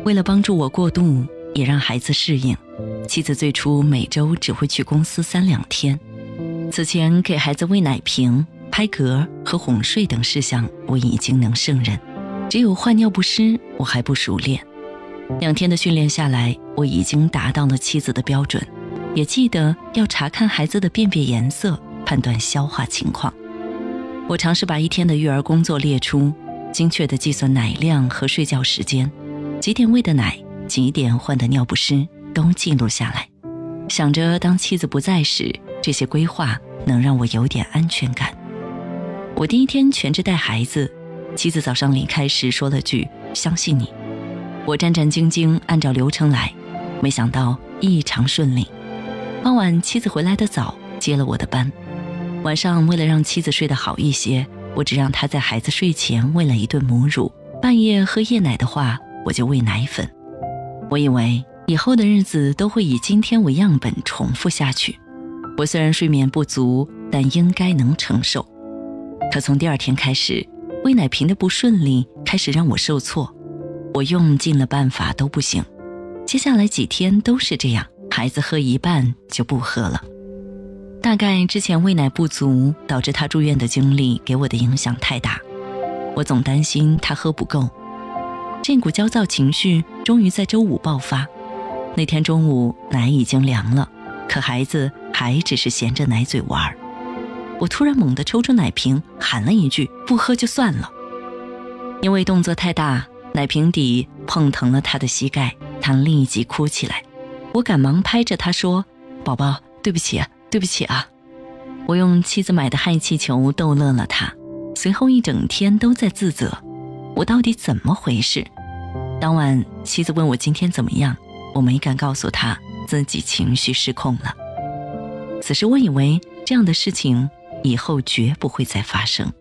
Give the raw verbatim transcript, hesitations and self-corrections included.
为了帮助我过渡，也让孩子适应，妻子最初每周只会去公司三两天。此前给孩子喂奶瓶、拍嗝和哄睡等事项我已经能胜任，只有换尿不湿我还不熟练。两天的训练下来，我已经达到了妻子的标准，也记得要查看孩子的便便颜色，判断消化情况。我尝试把一天的育儿工作列出，精确地计算奶量和睡觉时间，几点喂的奶，几点换的尿不湿都记录下来，想着当妻子不在时，这些规划能让我有点安全感。我第一天全职带孩子，妻子早上离开时说了句相信你，我战战兢兢按照流程来，没想到异常顺利。傍晚妻子回来的早，接了我的班。晚上为了让妻子睡得好一些，我只让她在孩子睡前喂了一顿母乳，半夜喝夜奶的话，我就喂奶粉。我以为以后的日子都会以今天为样本重复下去。我虽然睡眠不足，但应该能承受。可从第二天开始，喂奶瓶的不顺利开始让我受挫，我用尽了办法都不行。接下来几天都是这样，孩子喝一半就不喝了。大概之前喂奶不足导致他住院的经历给我的影响太大，我总担心他喝不够。这股焦躁情绪终于在周五爆发。那天中午奶已经凉了，可孩子还只是衔着奶嘴玩。我突然猛地抽出奶瓶，喊了一句不喝就算了。因为动作太大，奶瓶底碰疼了他的膝盖，他立即哭起来。我赶忙拍着他说，宝宝，对不起啊对不起啊。我用妻子买的氦气球逗乐了他，随后一整天都在自责，我到底怎么回事？当晚妻子问我今天怎么样，我没敢告诉她自己情绪失控了。此时我以为这样的事情以后绝不会再发生。